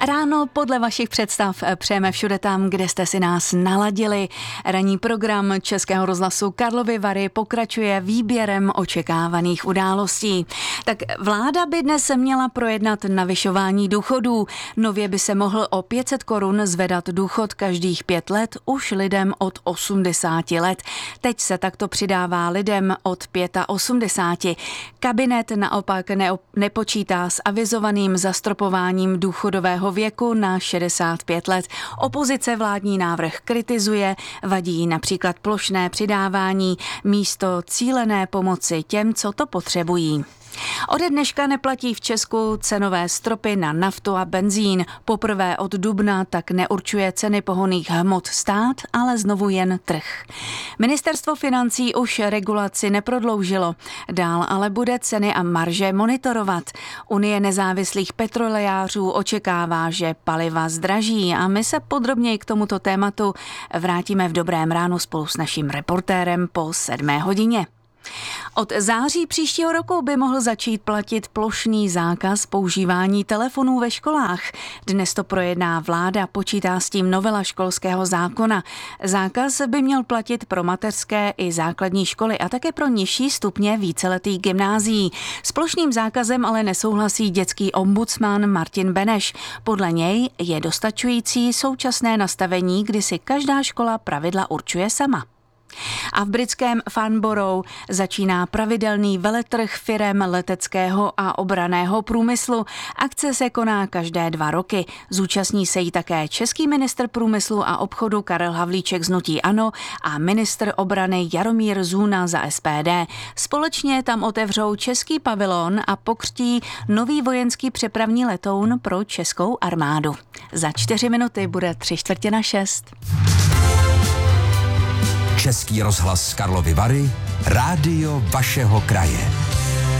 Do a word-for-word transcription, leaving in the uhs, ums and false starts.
Ráno podle vašich představ přejeme všude tam, kde jste si nás naladili. Ranní program Českého rozhlasu Karlovy Vary pokračuje výběrem očekávaných událostí. Tak vláda by dnes měla projednat navyšování důchodů. Nově by se mohl o pět set korun zvedat důchod každých pět let už lidem od osmdesáti let. Teď se takto přidává lidem od osmdesáti pěti. Kabinet naopak neop- nepočítá s avizovaným zastropováním důchodového věku na šedesát pět let. Opozice vládní návrh kritizuje, vadí například plošné přidávání místo cílené pomoci těm, co to potřebují. Ode dneška neplatí v Česku cenové stropy na naftu a benzín. Poprvé od dubna tak neurčuje ceny pohonných hmot stát, ale znovu jen trh. Ministerstvo financí už regulaci neprodloužilo. Dál ale bude ceny a marže monitorovat. Unie nezávislých petrolejářů očekává, že paliva zdraží a my se podrobněji k tomuto tématu vrátíme v Dobrém ránu spolu s naším reportérem po sedmé hodině. Od září příštího roku by mohl začít platit plošný zákaz používání telefonů ve školách. Dnes to projedná vláda, počítá s tím novela školského zákona. Zákaz by měl platit pro mateřské i základní školy a také pro nižší stupně víceletých gymnázií. S plošným zákazem ale nesouhlasí dětský ombudsman Martin Beneš. Podle něj je dostačující současné nastavení, kdy si každá škola pravidla určuje sama. A v britském Farnborough začíná pravidelný veletrh firem leteckého a obranného průmyslu. Akce se koná každé dva roky. Zúčastní se jí také český ministr průmyslu a obchodu Karel Havlíček z hnutí ANO a ministr obrany Jaromír Zůna za S P D. Společně tam otevřou český pavilon a pokřtí nový vojenský přepravní letoun pro českou armádu. Za čtyři minuty bude tři čtvrtě na šest. Český rozhlas Karlovy Vary, rádio vašeho kraje.